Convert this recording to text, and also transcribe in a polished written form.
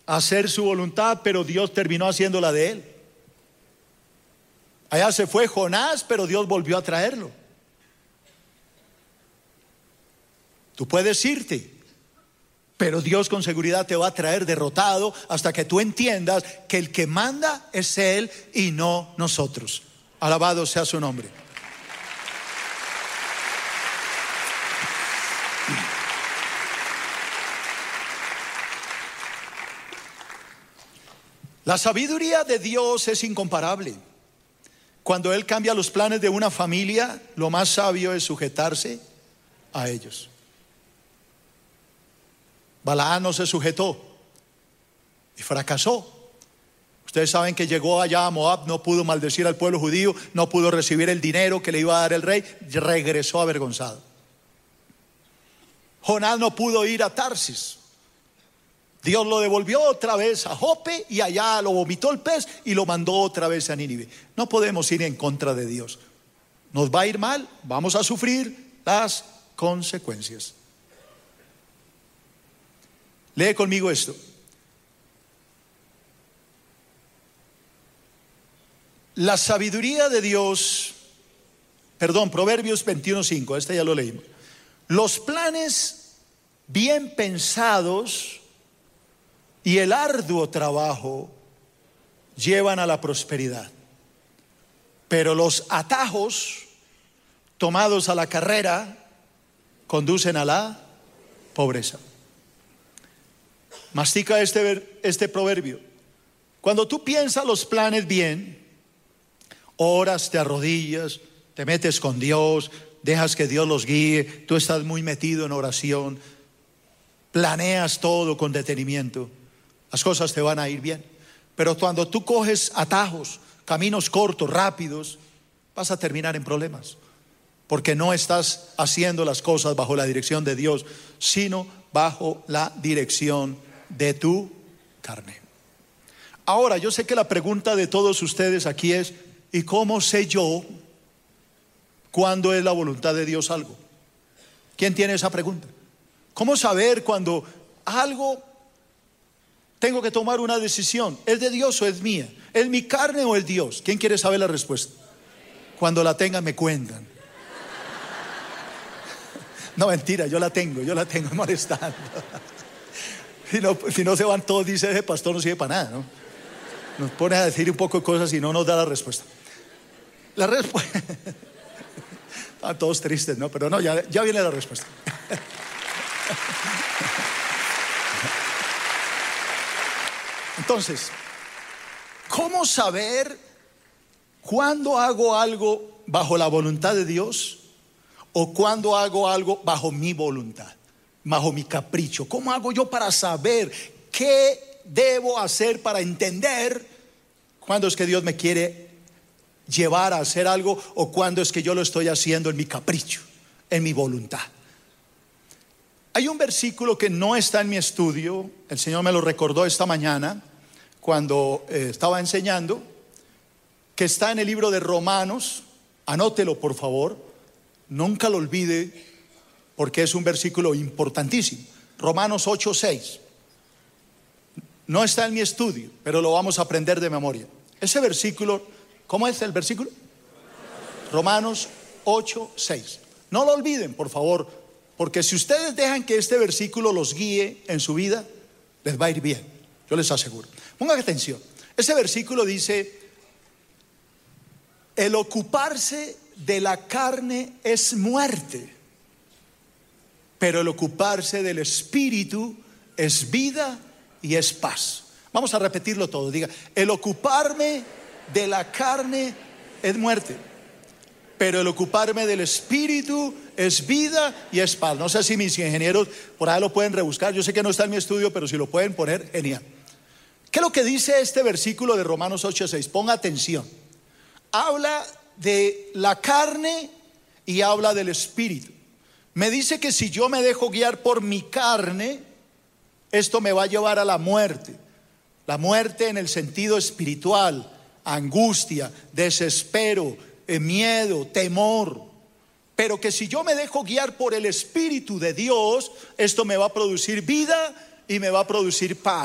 hacer su voluntad, pero Dios terminó haciendo la de él. Allá se fue Jonás, pero Dios volvió a traerlo. Tú puedes irte, pero Dios con seguridad te va a traer derrotado hasta que tú entiendas que el que manda es Él y no nosotros. Alabado sea su nombre. La sabiduría de Dios es incomparable. Cuando Él cambia los planes de una familia, lo más sabio es sujetarse a ellos. Balaam no se sujetó y fracasó. Ustedes saben que llegó allá a Moab, no pudo maldecir al pueblo judío, no pudo recibir el dinero que le iba a dar el rey, regresó avergonzado. Jonás no pudo ir a Tarsis. Dios lo devolvió otra vez a Jope y allá lo vomitó el pez y lo mandó otra vez a Nínive. No podemos ir en contra de Dios. Nos va a ir mal, vamos a sufrir las consecuencias. Lee conmigo esto. La sabiduría de Dios, Proverbios 21:5, este ya lo leímos. Los planes bien pensados y el arduo trabajo llevan a la prosperidad, pero los atajos tomados a la carrera conducen a la pobreza. Mastica este proverbio. Cuando tú piensas los planes bien, oras, te arrodillas, te metes con Dios, dejas que Dios los guíe, tú estás muy metido en oración, planeas todo con detenimiento, las cosas te van a ir bien. Pero cuando tú coges atajos, caminos cortos, rápidos, vas a terminar en problemas, porque no estás haciendo las cosas bajo la dirección de Dios, sino bajo la dirección de tu carne. Ahora, yo sé que la pregunta de todos ustedes aquí es: ¿y cómo sé yo cuándo es la voluntad de Dios algo? ¿Quién tiene esa pregunta? ¿Cómo saber cuando algo tengo que tomar una decisión? ¿Es de Dios o es mía? ¿Es mi carne o es Dios? ¿Quién quiere saber la respuesta? Cuando la tengan me cuentan. No, mentira, yo la tengo molestando. Si no se van todos, dice ese pastor, no sirve para nada, ¿no? Nos pone a decir un poco de cosas y no nos da la respuesta. La respuesta. Están todos tristes, ¿no? Pero no, ya viene la respuesta. Entonces, ¿cómo saber cuándo hago algo bajo la voluntad de Dios o cuándo hago algo bajo mi voluntad, bajo mi capricho? ¿Cómo hago yo para saber qué debo hacer para entender cuándo es que Dios me quiere llevar a hacer algo o cuándo es que yo lo estoy haciendo en mi capricho, en mi voluntad? Hay un versículo que no está en mi estudio, el Señor me lo recordó esta mañana cuando estaba enseñando, que está en el libro de Romanos. Anótelo por favor, nunca lo olvide, porque es un versículo importantísimo. Romanos 8:6. No está en mi estudio, pero lo vamos a aprender de memoria. Ese versículo, ¿cómo es el versículo? Romanos 8:6. No lo olviden, por favor, porque si ustedes dejan que este versículo los guíe en su vida, les va a ir bien, yo les aseguro. Pongan atención. Ese versículo dice: el ocuparse de la carne es muerte, pero el ocuparse del espíritu es vida y es paz. Vamos a repetirlo todo. Diga: el ocuparme de la carne es muerte, pero el ocuparme del espíritu es vida y es paz. No sé si mis ingenieros por ahí lo pueden rebuscar. Yo sé que no está en mi estudio, pero si lo pueden poner, genial. ¿Qué es lo que dice este versículo de Romanos 8:6? Ponga atención. Habla de la carne y habla del espíritu. Me dice que si yo me dejo guiar por mi carne, esto me va a llevar a la muerte. La muerte en el sentido espiritual: angustia, desespero, miedo, temor. Pero que si yo me dejo guiar por el Espíritu de Dios, esto me va a producir vida y me va a producir paz.